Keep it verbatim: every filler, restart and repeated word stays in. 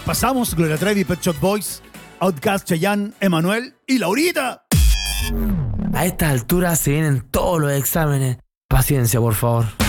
Pasamos Gloria Trevi, Pet Shop Boys, Outkast, Chayanne, Emanuel y Laurita. A estas alturas se vienen todos los exámenes. Paciencia, por favor.